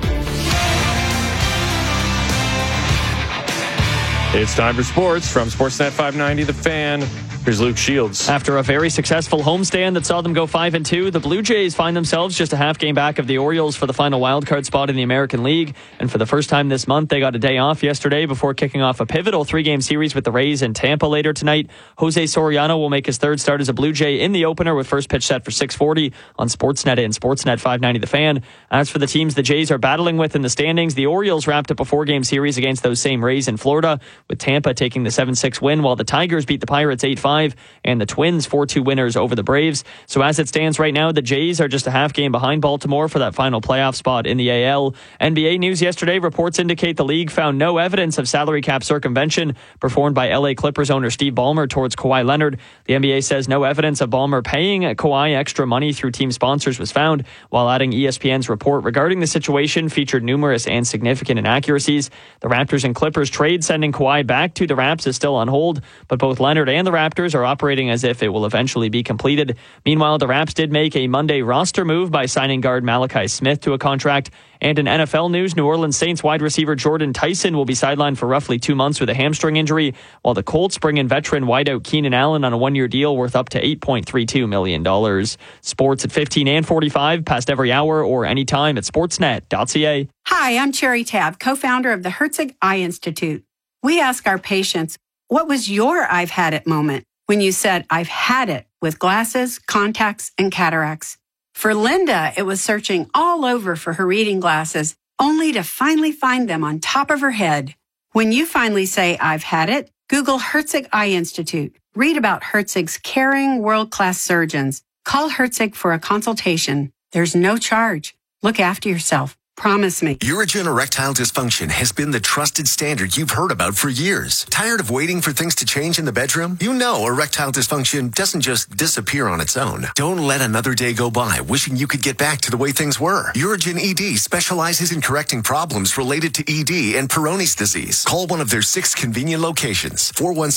It's time for sports from Sportsnet 590, The Fan. Here's Luke Shields. After a very successful homestand that saw them go 5-2, the Blue Jays find themselves just a half game back of the Orioles for the final wildcard spot in the American League. And for the first time this month, they got a day off yesterday before kicking off a pivotal 3-game series with the Rays in Tampa later tonight. Jose Soriano will make his 3rd start as a Blue Jay in the opener with first pitch set for 6:40 on Sportsnet and Sportsnet 590 The Fan. As for the teams the Jays are battling with in the standings, the Orioles wrapped up a 4-game series against those same Rays in Florida, with Tampa taking the 7-6 win, while the Tigers beat the Pirates 8-5. And the Twins 4-2 winners over the Braves. So as it stands right now, the Jays are just a half game behind Baltimore for that final playoff spot in the AL. NBA news yesterday, reports indicate the league found no evidence of salary cap circumvention performed by LA Clippers owner Steve Ballmer towards Kawhi Leonard. The NBA says no evidence of Ballmer paying Kawhi extra money through team sponsors was found, while adding ESPN's report regarding the situation featured numerous and significant inaccuracies. The Raptors and Clippers trade sending Kawhi back to the Raps is still on hold, but both Leonard and the Raptors are operating as if it will eventually be completed. Meanwhile, the Raps did make a Monday roster move by signing guard Malachi Smith to a contract. And in NFL news, New Orleans Saints wide receiver Jordan Tyson will be sidelined for roughly 2 months with a hamstring injury, while the Colts bring in veteran wideout Keenan Allen on a 1-year deal worth up to $8.32 million. Sports at 15 and 45, past every hour or anytime at sportsnet.ca. Hi, I'm Cherry Tabb, co-founder of the Herzig Eye Institute. We ask our patients, what was your I've had it moment when you said, I've had it with glasses, contacts, and cataracts? For Linda, it was searching all over for her reading glasses, only to finally find them on top of her head. When you finally say, I've had it, Google Herzig Eye Institute. Read about Herzig's caring, world-class surgeons. Call Herzig for a consultation. There's no charge. Look after yourself. Promise me. Urigen erectile dysfunction has been the trusted standard you've heard about for years. Tired of waiting for things to change in the bedroom? You know erectile dysfunction doesn't just disappear on its own. Don't let another day go by wishing you could get back to the way things were. Urigen ED specializes in correcting problems related to ED and Peyronie's disease. Call one of their 6 convenient locations.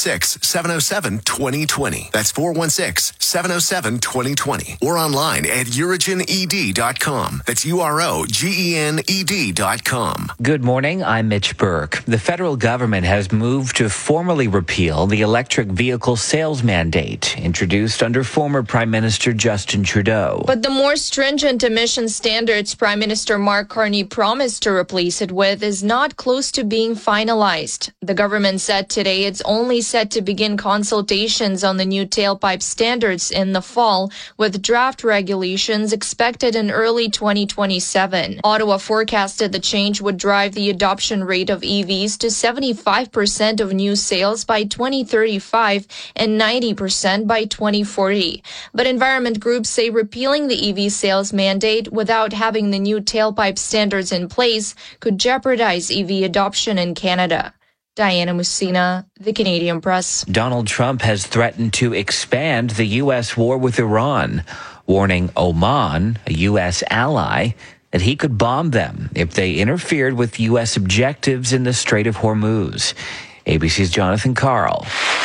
416-707-2020. That's 416-707-2020. Or online at urigened.com. That's UROGEN. ed.com. Good morning, I'm Mitch Burke. The federal government has moved to formally repeal the electric vehicle sales mandate introduced under former Prime Minister Justin Trudeau. But the more stringent emission standards Prime Minister Mark Carney promised to replace it with is not close to being finalized. The government said today it's only set to begin consultations on the new tailpipe standards in the fall, with draft regulations expected in early 2027. Ottawa forecasted the change would drive the adoption rate of EVs to 75% of new sales by 2035 and 90% by 2040. But environment groups say repealing the EV sales mandate without having the new tailpipe standards in place could jeopardize EV adoption in Canada. Diana Mussina, The Canadian Press. Donald Trump has threatened to expand the U.S. war with Iran, warning Oman, a U.S. ally, that he could bomb them if they interfered with U.S. objectives in the Strait of Hormuz. ABC's Jonathan Karl.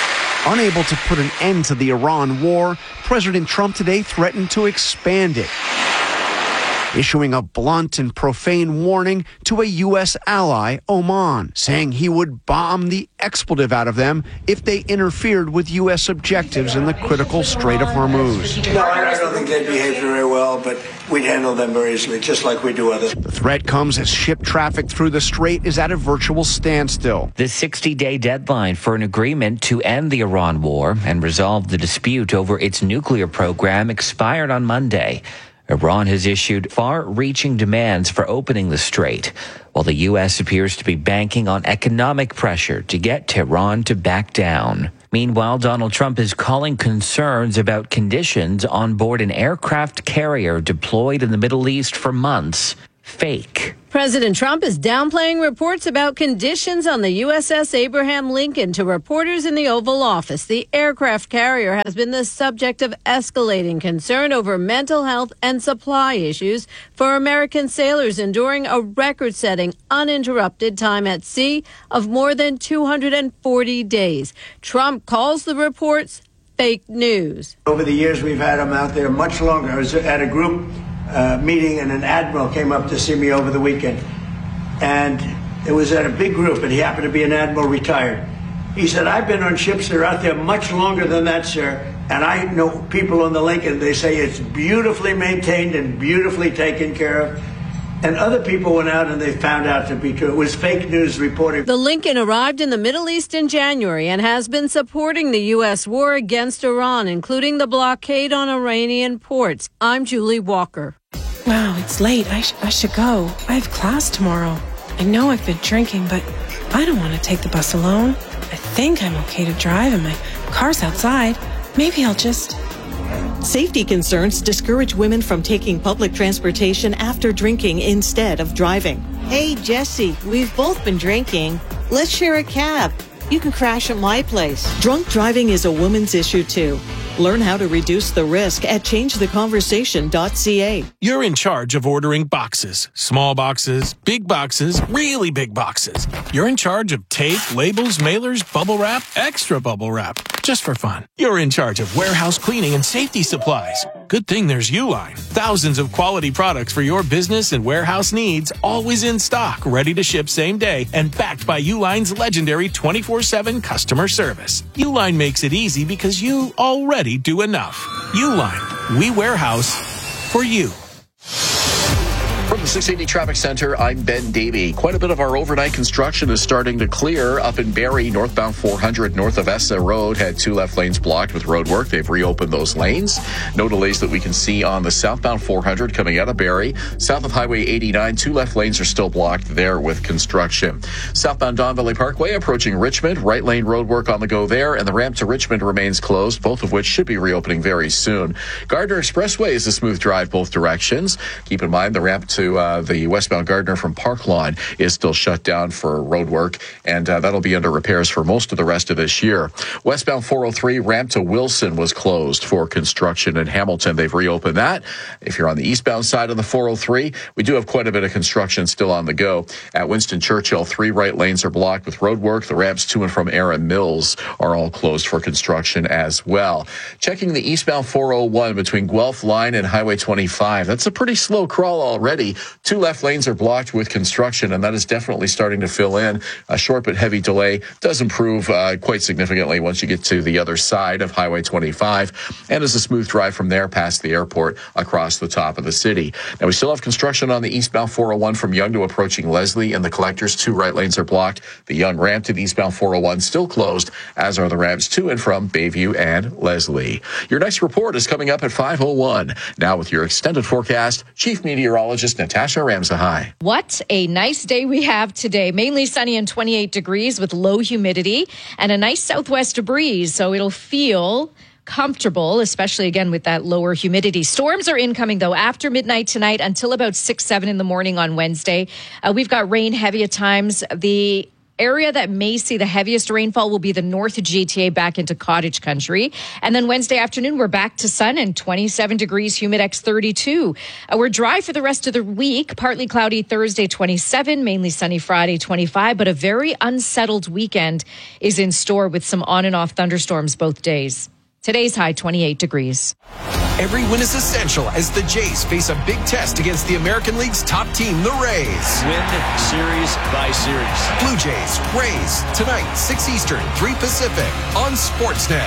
Unable to put an end to the Iran war, President Trump today threatened to expand it, issuing a blunt and profane warning to a U.S. ally, Oman, saying he would bomb the expletive out of them if they interfered with U.S. objectives in the critical Strait of Hormuz. No, I don't think they behaved very well, but we'd handle them very easily, just like we do others. The threat comes as ship traffic through the strait is at a virtual standstill. The 60-day deadline for an agreement to end the Iran war and resolve the dispute over its nuclear program expired on Monday. Iran has issued far-reaching demands for opening the strait, while the U.S. appears to be banking on economic pressure to get Tehran to back down. Meanwhile, Donald Trump is calling concerns about conditions on board an aircraft carrier deployed in the Middle East for months fake. President Trump is downplaying reports about conditions on the USS Abraham Lincoln to reporters in the Oval Office. The aircraft carrier has been the subject of escalating concern over mental health and supply issues for American sailors enduring a record-setting uninterrupted time at sea of more than 240 days. Trump calls the reports fake news. Over the years, we've had them out there much longer. I was at a group meeting, and an admiral came up to see me over the weekend. And it was at a big group, and he happened to be an admiral retired. He said, I've been on ships that are out there much longer than that, sir. And I know people on the Lincoln, they say it's beautifully maintained and beautifully taken care of. And other people went out and they found out to be true. It was fake news reporting. The Lincoln arrived in the Middle East in January and has been supporting the U.S. war against Iran, including the blockade on Iranian ports. I'm Julie Walker. Wow, it's late. I should go. I have class tomorrow. I know I've been drinking, but I don't want to take the bus alone. I think I'm okay to drive and my car's outside. Maybe I'll just... Safety concerns discourage women from taking public transportation after drinking instead of driving. Hey, Jesse, we've both been drinking. Let's share a cab. You can crash at my place. Drunk driving is a woman's issue, too. Learn how to reduce the risk at changetheconversation.ca. You're in charge of ordering boxes. Small boxes, big boxes, really big boxes. You're in charge of tape, labels, mailers, bubble wrap, extra bubble wrap. Just for fun. You're in charge of warehouse cleaning and safety supplies. Good thing there's Uline. Thousands of quality products for your business and warehouse needs, always in stock, ready to ship same day, and backed by Uline's legendary 24/7 customer service. Uline makes it easy because you already do enough. Uline. We warehouse for you. From the 680 Traffic Center, I'm Ben Davey. Quite a bit of our overnight construction is starting to clear. Up in Barrie, northbound 400 north of Essa Road had 2 left lanes blocked with road work. They've reopened those lanes. No delays that we can see on the southbound 400 coming out of Barrie. South of Highway 89, 2 left lanes are still blocked there with construction. Southbound Don Valley Parkway approaching Richmond, right lane road work on the go there, and the ramp to Richmond remains closed, both of which should be reopening very soon. Gardner Expressway is a smooth drive both directions. Keep in mind the ramp to the westbound Gardner from Park Lawn is still shut down for road work, and that'll be under repairs for most of the rest of this year. Westbound 403 ramp to Wilson was closed for construction in Hamilton. They've reopened that. If you're on the eastbound side of the 403, we do have quite a bit of construction still on the go. At Winston Churchill, 3 right lanes are blocked with road work. The ramps to and from Aaron Mills are all closed for construction as well. Checking the eastbound 401 between Guelph Line and Highway 25. That's a pretty slow crawl already. 2 left lanes are blocked with construction, and that is definitely starting to fill in. A short but heavy delay does improve quite significantly once you get to the other side of Highway 25, and is a smooth drive from there past the airport across the top of the city. Now, we still have construction on the eastbound 401 from Young to approaching Leslie and the Collectors. 2 right lanes are blocked. The Young ramp to the eastbound 401 still closed, as are the ramps to and from Bayview and Leslie. Your next report is coming up at 5:01. Now with your extended forecast, Chief Meteorologist Natasha Ramsahai. What a nice day we have today. Mainly sunny and 28 degrees with low humidity and a nice southwest breeze. So it'll feel comfortable, especially again with that lower humidity. Storms are incoming though after midnight tonight until about 6-7 in the morning on Wednesday. We've got rain heavy at times. The area that may see the heaviest rainfall will be the North GTA back into cottage country. And then Wednesday afternoon, we're back to sun and 27 degrees, Humidex 32. We're dry for the rest of the week. Partly cloudy Thursday, 27, mainly sunny Friday, 25. But a very unsettled weekend is in store with some on and off thunderstorms both days. Today's high, 28 degrees. Every win is essential as the Jays face a big test against the American League's top team, the Rays. Win series by series. Blue Jays, Rays, tonight, 6 Eastern, 3 Pacific, on Sportsnet.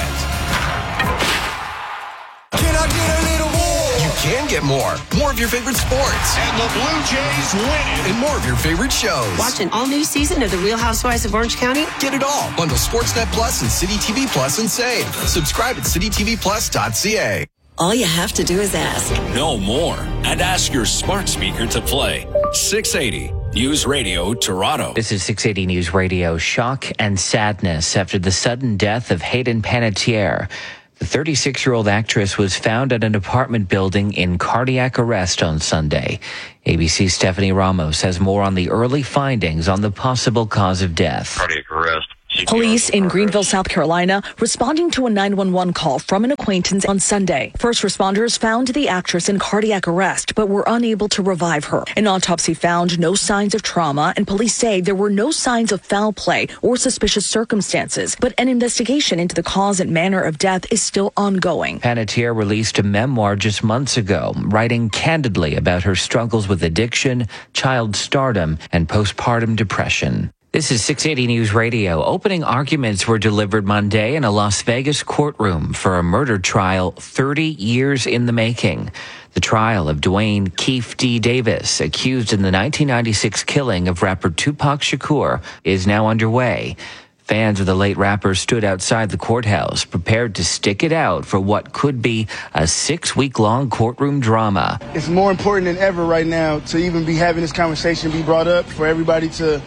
Can I get a little more? You can get more. More of your favorite sports. And the Blue Jays win. And more of your favorite shows. Watch an all-new season of The Real Housewives of Orange County. Get it all. Bundle Sportsnet Plus and City TV Plus and save. Subscribe at citytvplus.ca. All you have to do is ask. No more. And ask your smart speaker to play. 680 News Radio Toronto. This is 680 News Radio. Shock and sadness after the sudden death of Hayden Panettiere. The 36-year-old actress was found at an apartment building in cardiac arrest on Sunday. ABC's Stephanie Ramos has more on the early findings on the possible cause of death. Cardiac arrest. Police in Greenville, South Carolina, responding to a 911 call from an acquaintance on Sunday. First responders found the actress in cardiac arrest, but were unable to revive her. An autopsy found no signs of trauma, and police say there were no signs of foul play or suspicious circumstances. But an investigation into the cause and manner of death is still ongoing. Panettiere released a memoir just months ago, writing candidly about her struggles with addiction, child stardom, and postpartum depression. This is 680 News Radio. Opening arguments were delivered Monday in a Las Vegas courtroom for a murder trial 30 years in the making. The trial of Dwayne Keefe D. Davis, accused in the 1996 killing of rapper Tupac Shakur, is now underway. Fans of the late rapper stood outside the courthouse, prepared to stick it out for what could be a 6-week-long courtroom drama. It's more important than ever right now to even be having this conversation be brought up, for everybody to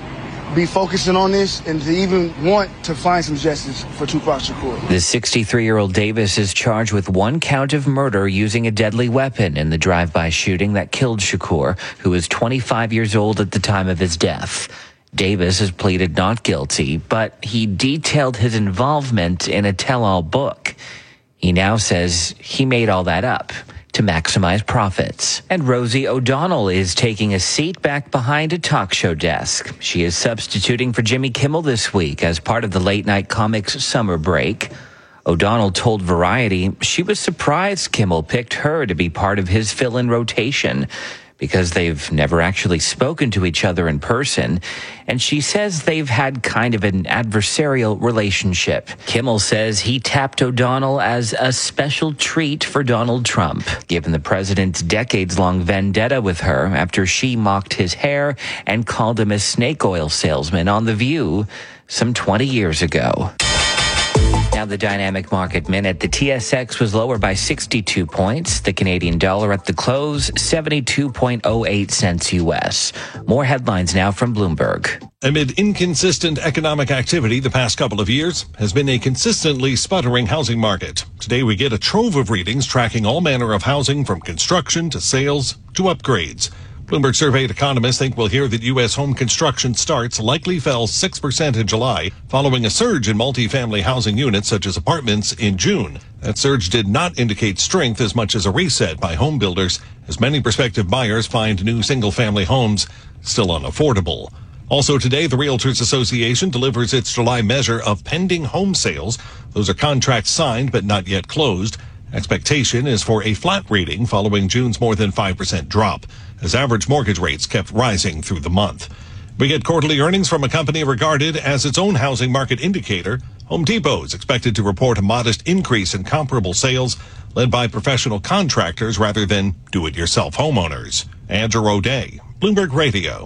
be focusing on this and to even want to find some justice for Tupac Shakur. The 63-year-old Davis is charged with 1 count of murder using a deadly weapon in the drive-by shooting that killed Shakur, who was 25 years old at the time of his death. Davis has pleaded not guilty, but he detailed his involvement in a tell-all book. He now says he made all that up to maximize profits. And Rosie O'Donnell is taking a seat back behind a talk show desk. She is substituting for Jimmy Kimmel this week as part of the late night comics summer break. O'Donnell told Variety she was surprised Kimmel picked her to be part of his fill-in rotation, because they've never actually spoken to each other in person, and she says they've had kind of an adversarial relationship. Kimmel says he tapped O'Donnell as a special treat for Donald Trump, given the president's decades-long vendetta with her after she mocked his hair and called him a snake oil salesman on The View some 20 years ago. Now the dynamic market minute. The TSX was lower by 62 points. The Canadian dollar at the close, 72.08 cents U.S. More headlines now from Bloomberg. Amid inconsistent economic activity the past couple of years has been a consistently sputtering housing market. Today we get a trove of readings tracking all manner of housing, from construction to sales to upgrades. Bloomberg surveyed economists think we'll hear that U.S. home construction starts likely fell 6% in July, following a surge in multifamily housing units such as apartments in June. That surge did not indicate strength as much as a reset by home builders, as many prospective buyers find new single-family homes still unaffordable. Also today, the Realtors Association delivers its July measure of pending home sales. Those are contracts signed but not yet closed. Expectation is for a flat reading following June's more than 5% drop, as average mortgage rates kept rising through the month. We get quarterly earnings from a company regarded as its own housing market indicator. Home Depot is expected to report a modest increase in comparable sales, led by professional contractors rather than do-it-yourself homeowners. Andrew O'Day, Bloomberg Radio.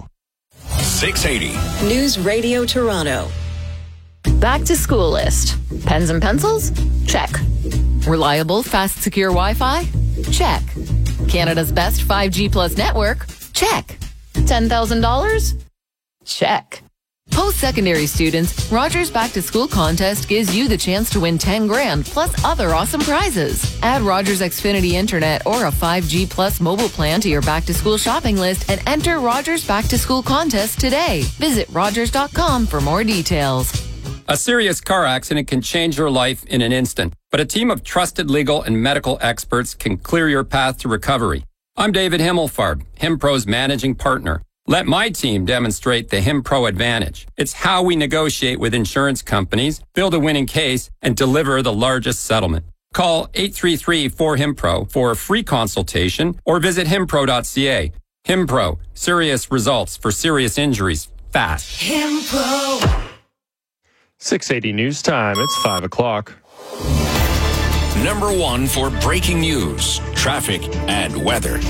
680 News Radio Toronto. Back to school list. Pens and pencils? Check. Reliable, fast, secure Wi-Fi? Check. Canada's best 5G plus network? Check. $10,000? Check. Post-secondary students, Rogers Back to School contest gives you the chance to win 10 grand plus other awesome prizes. Add Rogers Xfinity Internet or a 5G Plus mobile plan to your back to school shopping list and enter Rogers Back to School contest today. Visit Rogers.com for more details. A serious car accident can change your life in an instant, but a team of trusted legal and medical experts can clear your path to recovery. I'm David Himmelfarb, HimPro's managing partner. Let my team demonstrate the HimPro advantage. It's how we negotiate with insurance companies, build a winning case, and deliver the largest settlement. Call 833-4HIMPRO for a free consultation or visit himpro.ca. HimPro, serious results for serious injuries, fast. HimPro. 680 News Time. It's 5 o'clock. Number one for breaking news, traffic, and weather.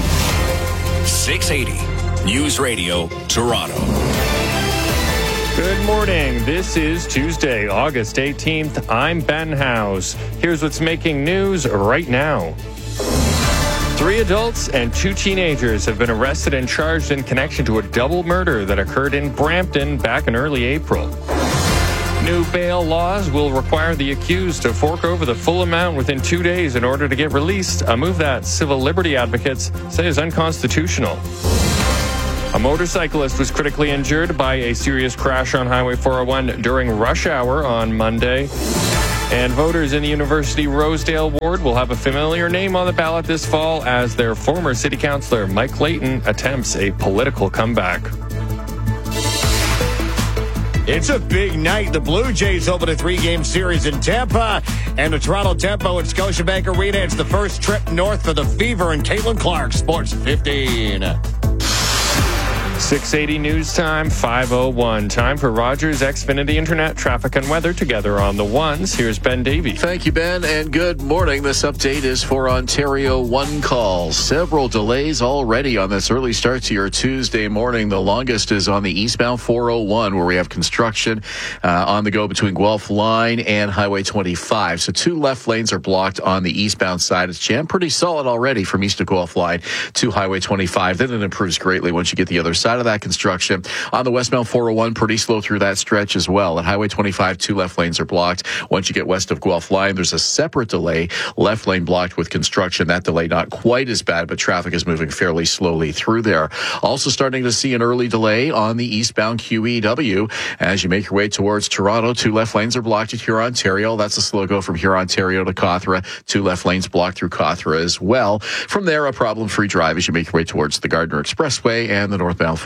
680 News Radio, Toronto. Good morning. This is Tuesday, August 18th. I'm Ben House. Here's what's making news right now. 3 adults and 2 teenagers have been arrested and charged in connection to a double murder that occurred in Brampton back in early April. New bail laws will require the accused to fork over the full amount within 2 days in order to get released, a move that civil liberty advocates say is unconstitutional. A motorcyclist was critically injured by a serious crash on Highway 401 during rush hour on Monday. And voters in the University Rosedale ward will have a familiar name on the ballot this fall as their former city councillor Mike Layton attempts a political comeback. It's a big night. The Blue Jays open a 3-game series in Tampa, and the Toronto Tempo at Scotiabank Arena. It's the first trip north for the Fever and Caitlin Clark, Sports 15. 680 News Time, 5:01. Time for Rogers Xfinity Internet, traffic and weather together on the ones. Here's Ben Davey. Thank you, Ben, and good morning. This update is for Ontario One Call. Several delays already on this early start to your Tuesday morning. The longest is on the eastbound 401, where we have construction on the go between Guelph Line and Highway 25. So 2 left lanes are blocked on the eastbound side. It's jammed pretty solid already from east of Guelph Line to Highway 25. Then it improves greatly once you get the other side of that construction. On the westbound 401, pretty slow through that stretch as well. At Highway 25, 2 left lanes are blocked. Once you get west of Guelph Line, there's a separate delay. Left lane blocked with construction. That delay not quite as bad, but traffic is moving fairly slowly through there. Also starting to see an early delay on the eastbound QEW. As you make your way towards Toronto, 2 left lanes are blocked at Huron, Ontario. That's a slow go from Huron, Ontario to Cawthra. 2 left lanes blocked through Cawthra as well. From there, a problem-free drive as you make your way towards the Gardner Expressway and the northbound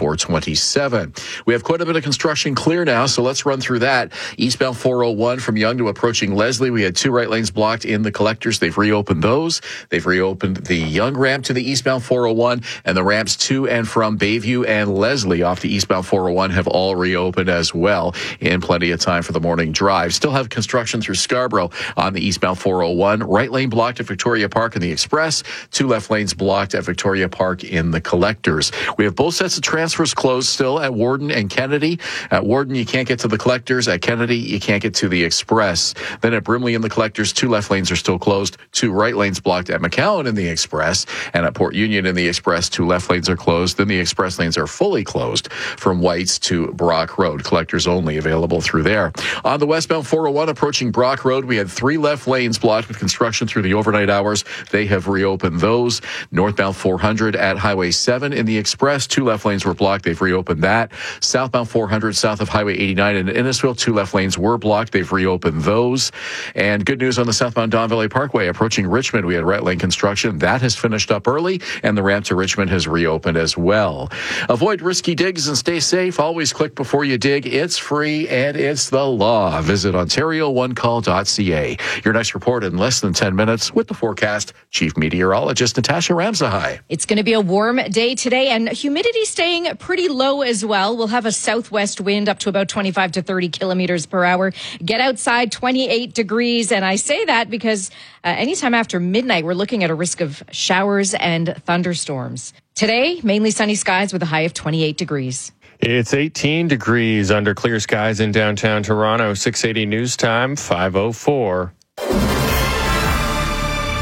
427. We have quite a bit of construction clear now, so let's run through that. Eastbound 401 from Yonge to approaching Leslie. We had 2 right lanes blocked in the collectors. They've reopened those. They've reopened the Yonge ramp to the eastbound 401, and the ramps to and from Bayview and Leslie off the eastbound 401 have all reopened as well in plenty of time for the morning drive. Still have construction through Scarborough on the eastbound 401. Right lane blocked at Victoria Park in the Express. 2 left lanes blocked at Victoria Park in the collectors. We have both sets of transfers closed still at Warden and Kennedy. At Warden, you can't get to the collectors. At Kennedy, you can't get to the Express. Then at Brimley in the collectors, 2 left lanes are still closed. 2 right lanes blocked at McCowan in the Express. And at Port Union in the Express, 2 left lanes are closed. Then the Express lanes are fully closed from Whites to Brock Road. Collectors only available through there. On the westbound 401 approaching Brock Road, we had 3 left lanes blocked with construction through the overnight hours. They have reopened those. Northbound 400 at Highway 7 in the Express, 2 left lanes were blocked. They've reopened that. Southbound 400 south of Highway 89 in Innisfil, 2 left lanes were blocked. They've reopened those. And good news on the southbound Don Valley Parkway approaching Richmond. We had right lane construction. That has finished up early, and the ramp to Richmond has reopened as well. Avoid risky digs and stay safe. Always click before you dig. It's free and it's the law. Visit OntarioOneCall.ca. Your next report in less than 10 minutes with the forecast. Chief Meteorologist Natasha Ramsahai. It's going to be a warm day today, and humidity staying pretty low as well. We'll have a southwest wind up to about 25 to 30 kilometers per hour. Get outside, 28 degrees. And I say that because anytime after midnight, we're looking at a risk of showers and thunderstorms. Today, mainly sunny skies with a high of 28 degrees. It's 18 degrees under clear skies in downtown Toronto. 680 News Time, 5:04.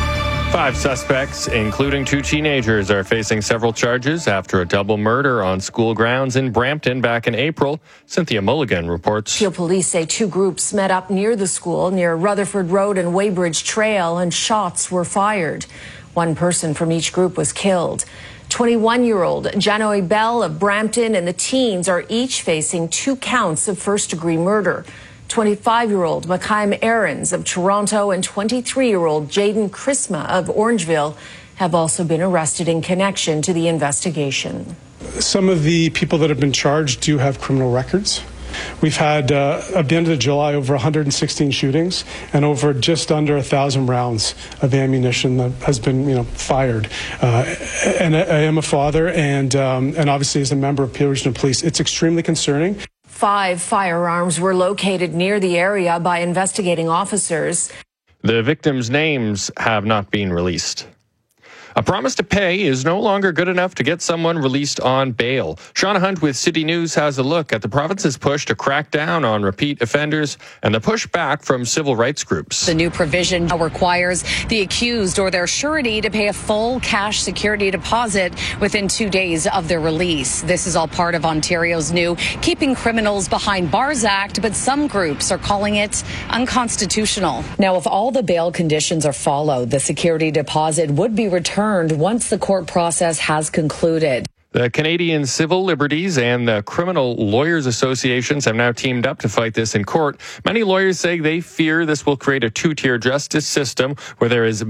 5 suspects, including 2 teenagers, are facing several charges after a double murder on school grounds in Brampton back in April. Cynthia Mulligan reports. Peel police say 2 groups met up near the school, near Rutherford Road and Weybridge Trail, and shots were fired. 1 person from each group was killed. 21-year-old Janoy Bell of Brampton and the teens are each facing 2 counts of first-degree murder. 25-year-old Makayam Aarons of Toronto and 23-year-old Jaden Chrisma of Orangeville have also been arrested in connection to the investigation. Some of the people that have been charged do have criminal records. We've had, at the end of July, over 116 shootings and over just under 1,000 rounds of ammunition that has been, fired. And I am a father and obviously as a member of Peel Regional Police, it's extremely concerning. 5 firearms were located near the area by investigating officers. The victims' names have not been released. A promise to pay is no longer good enough to get someone released on bail. Shauna Hunt with City News has a look at the province's push to crack down on repeat offenders and the pushback from civil rights groups. The new provision now requires the accused or their surety to pay a full cash security deposit within 2 days of their release. This is all part of Ontario's new Keeping Criminals Behind Bars Act, but some groups are calling it unconstitutional. Now, if all the bail conditions are followed, the security deposit would be returned once the court process has concluded. The Canadian Civil Liberties and the Criminal Lawyers Associations have now teamed up to fight this in court. Many lawyers say they fear this will create a 2-tier justice system where there is